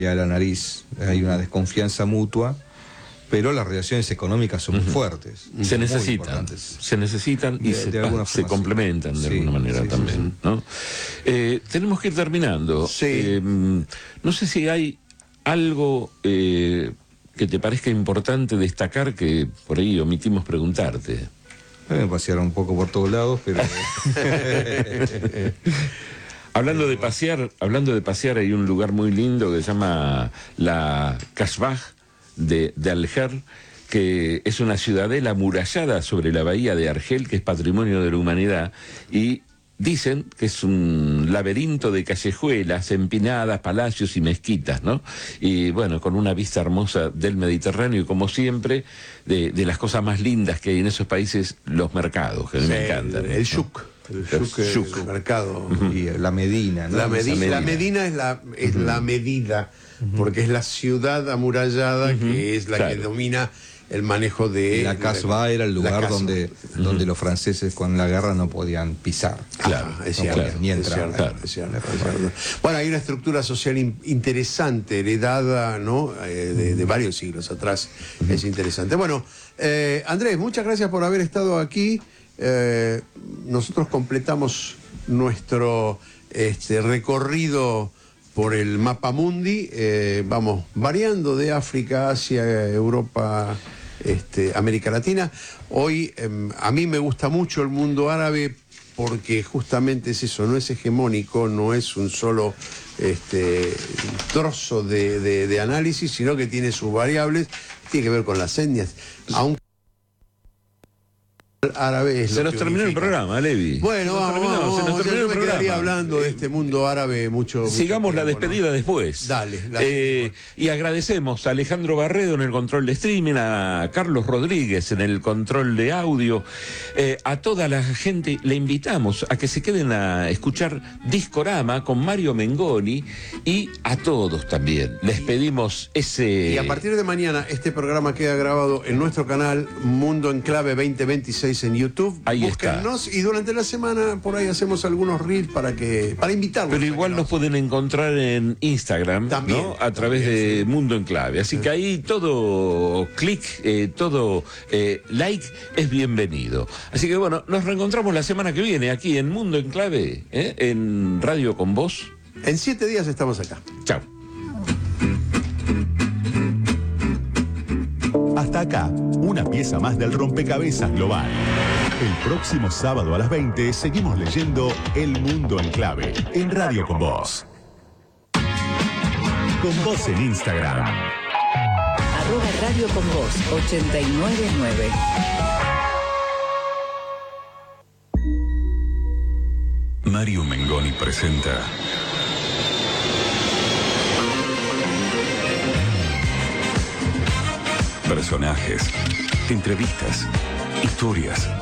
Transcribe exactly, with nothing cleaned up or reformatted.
a la nariz, hay una desconfianza mutua, pero las relaciones económicas son muy uh-huh. fuertes. Se muy necesitan, se necesitan y de, se, de ah, se complementan de sí, alguna manera sí, también, sí, sí. ¿no? Eh, tenemos que ir terminando. Sí. Eh, no sé si hay algo eh, que te parezca importante destacar que por ahí omitimos preguntarte. Me pasearon un poco por todos lados, pero... Hablando de pasear, hablando de pasear, hay un lugar muy lindo que se llama la Kasbah de, de Alger, que es una ciudadela amurallada sobre la bahía de Argel, que es patrimonio de la humanidad, y dicen que es un laberinto de callejuelas, empinadas, palacios y mezquitas, ¿no? Y bueno, con una vista hermosa del Mediterráneo y como siempre, de, de las cosas más lindas que hay en esos países, los mercados, que a mí sí, me encantan. El, el Shuk. El Shuk es el mercado. Uh-huh. Y la Medina, ¿no? La, Medi- Medina. la Medina es la, es uh-huh. la medida, uh-huh. porque es la ciudad amurallada uh-huh. que es la claro. que domina el manejo de... La Kasbah era el lugar donde, uh-huh. donde los franceses con la guerra no podían pisar. Claro, ah, es no cierto, podían ni entrar. Es cierto, es cierto, es cierto. Bueno, hay una estructura social in- interesante, heredada, ¿no? Eh, de, de varios siglos atrás. Uh-huh. Es interesante. Bueno, eh, Andrés, muchas gracias por haber estado aquí. Eh, nosotros completamos nuestro este, recorrido por el mapa mundi, eh, vamos variando de África, Asia, Europa, este, América Latina. Hoy eh, a mí me gusta mucho el mundo árabe porque justamente es eso, no es hegemónico, no es un solo este, trozo de, de, de análisis, sino que tiene sus variables, tiene que ver con las etnias, aunque árabe es se nos terminó unifica. el programa, Levi. Bueno, vamos, terminó, vamos, se nos vamos, terminó yo el me programa. quedaría hablando de este mundo árabe mucho. Sigamos mucho tiempo, la despedida, ¿no? Después. Dale. La... Eh, y agradecemos a Alejandro Barredo en el control de streaming, a Carlos Rodríguez en el control de audio, eh, a toda la gente le invitamos a que se queden a escuchar Discorama con Mario Mengoni y a todos también. Les pedimos ese... Y a partir de mañana este programa queda grabado en nuestro canal Mundo en Clave veinte veintiséis en YouTube. Ahí Búsquennos está. Y durante la semana por ahí hacemos algunos reels para que para invitarlos. Pero igual nos pueden encontrar en Instagram, también, ¿no? A través también, de sí. Mundo en Clave. Así que ahí todo clic, eh, todo eh, like es bienvenido. Así que bueno, nos reencontramos la semana que viene aquí en Mundo en Clave, ¿eh? En Radio con Vos. En siete días estamos acá. Chao. Hasta acá, una pieza más del rompecabezas global. El próximo sábado a las veinte seguimos leyendo El Mundo en Clave en Radio con Vos. Con Vos en Instagram. Arroba Radio con Vos ochenta y nueve punto nueve. Mario Mengoni presenta personajes, entrevistas, historias,